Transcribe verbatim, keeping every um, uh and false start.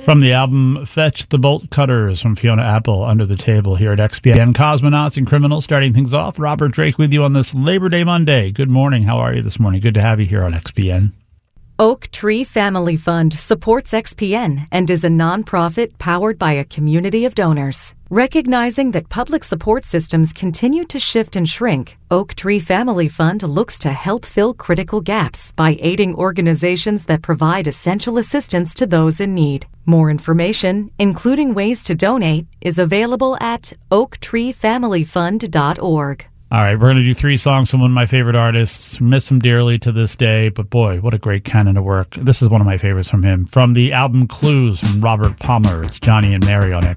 From the album Fetch the Bolt Cutters from Fiona Apple, Under the Table here at X P N. Cosmonauts and Criminals starting things off. Robert Drake with you on this Labor Day Monday. Good morning. How are you this morning? Good to have you here on X P N. Oak Tree Family Fund supports X P N and is a nonprofit powered by a community of donors. Recognizing that public support systems continue to shift and shrink, Oak Tree Family Fund looks to help fill critical gaps by aiding organizations that provide essential assistance to those in need. More information, including ways to donate, is available at oak tree family fund dot org. All right, we're going to do three songs from one of my favorite artists. Miss him dearly to this day, but boy, what a great canon of work. This is one of my favorites from him. From the album Clues from Robert Palmer, it's Johnny and Mary on X P N.